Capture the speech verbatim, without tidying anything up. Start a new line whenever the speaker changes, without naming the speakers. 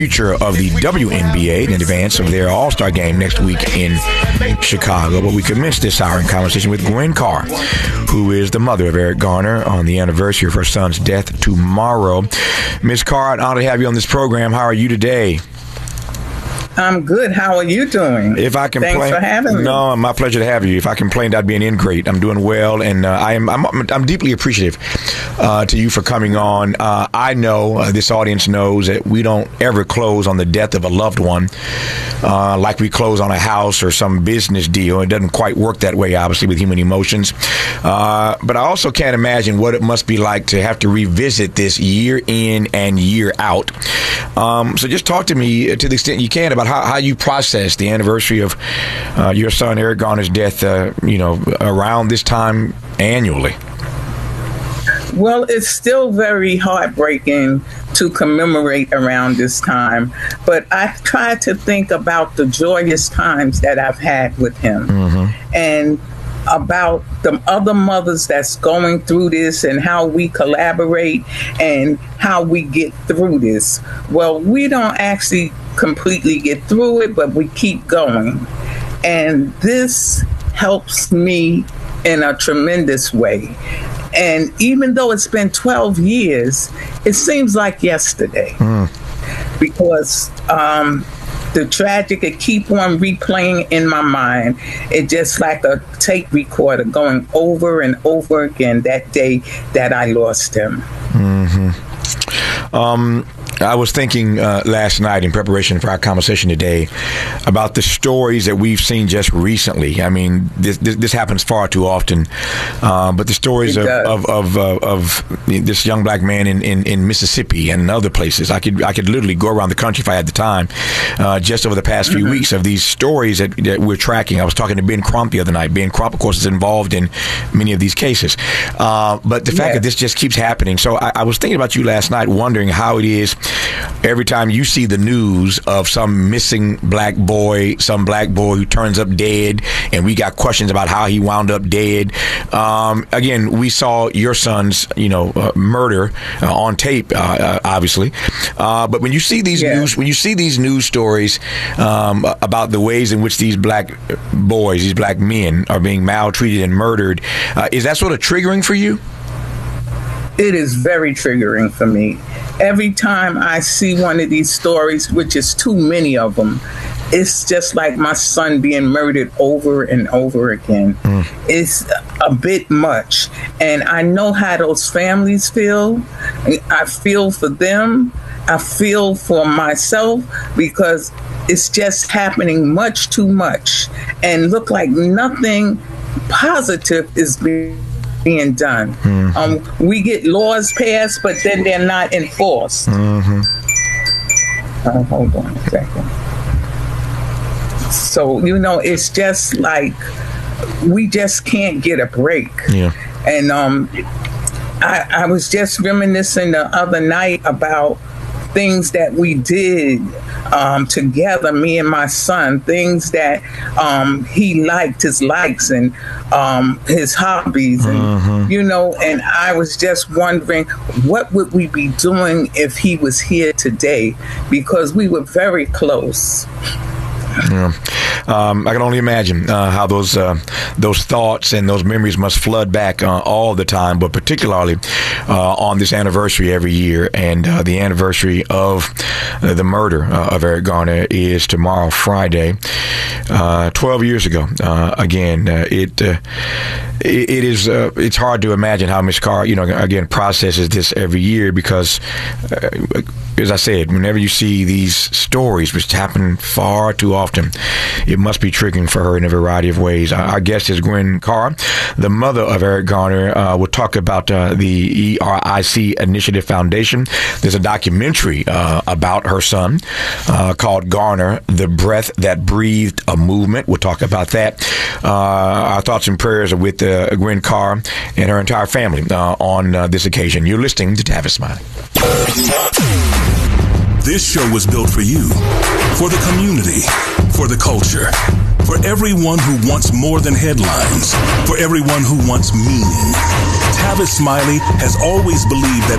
future of the W N B A in advance of their All-Star game next week in Chicago. But we commence this hour in conversation with Gwen Carr, who is the mother of Eric Garner, on the anniversary of her son's death tomorrow. Miz Carr, an honor to have you on this program. How are you today?
I'm good. How are you doing?
If I complain,
Thanks for having me.
No, my pleasure to have you. If I complained, I'd be an ingrate. I'm doing well, and uh, I am. I'm, I'm deeply appreciative uh, to you for coming on. Uh, I know uh, this audience knows that we don't ever close on the death of a loved one uh, like we close on a house or some business deal. It doesn't quite work that way, obviously, with human emotions. Uh, but I also can't imagine what it must be like to have to revisit this year in and year out. Um, so just talk to me to the extent you can about how, how you process the anniversary of uh, your son Eric Garner's death, uh, you know, around this time annually.
Well, it's still very heartbreaking to commemorate around this time, but I try to think about the joyous times that I've had with him, mm-hmm. and about the other mothers that's going through this and how we collaborate and how we get through this. Well, we don't actually completely get through it, but we keep going. And this helps me in a tremendous way. And even though it's been twelve years, it seems like yesterday. Mm. Because um, the tragic, it keep on replaying in my mind. It just like a tape recorder going over and over again that day that I lost him.
Mm-hmm. Um, I was thinking uh, last night in preparation for our conversation today about the stories that we've seen just recently. I mean, this this, this happens far too often, uh, but the stories of of of, uh, of this young black man in, in, in Mississippi and other places. I could I could literally go around the country if I had the time. Uh, just over the past few mm-hmm. weeks of these stories that, that we're tracking. I was talking to Ben Crump the other night. Ben Crump, of course, is involved in many of these cases. Uh, but the fact yes. that this just keeps happening. So I, I was thinking about you last night, wondering how it is. Every time you see the news of some missing black boy, some black boy who turns up dead, and we got questions about how he wound up dead. Um, again, we saw your son's, you know, uh, murder uh, on tape, uh, uh, obviously. Uh, but when you see these yeah. news, when you see these news stories um, about the ways in which these black boys, these black men, are being maltreated and murdered, uh, is that sort of triggering for you?
It is very triggering for me. Every time I see one of these stories, which is too many of them, it's just like my son being murdered over and over again. Mm. It's a bit much. And I know how those families feel. I feel for them. I feel for myself, because it's just happening much too much. And look like nothing positive is being being done. Mm-hmm. Um, we get laws passed, but then they're not enforced. Mm-hmm. Uh, hold on a second. So, you know, it's just like we just can't get a break. Yeah. And um, I, I was just reminiscing the other night about things that we did um, together, me and my son, things that um, he liked, his likes and um, his hobbies, and mm-hmm. you know, and I was just wondering, what would we be doing if he was here today? Because we were very close.
Yeah. Um, I can only imagine uh, how those uh, those thoughts and those memories must flood back uh, all the time, but particularly uh, on this anniversary every year. And uh, the anniversary of uh, the murder uh, of Eric Garner is tomorrow, Friday, uh, twelve years ago. Uh, again, uh, it, uh, it it is uh, it's hard to imagine how Miz Carr, you know, again processes this every year, because, uh, as I said, whenever you see these stories, which happen far too often, often, it must be triggering for her in a variety of ways. Our guest is Gwen Carr, the mother of Eric Garner. Uh, we'll talk about uh, the E R I C Initiative Foundation. There's a documentary uh, about her son uh, called Garner, The Breath That Breathed a Movement. We'll talk about that. Uh, our thoughts and prayers are with uh, Gwen Carr and her entire family uh, on uh, this occasion. You're listening to Tavis Smiley.
This show was built for you, for the community, for the culture, for everyone who wants more than headlines, for everyone who wants meaning. Tavis Smiley has always believed that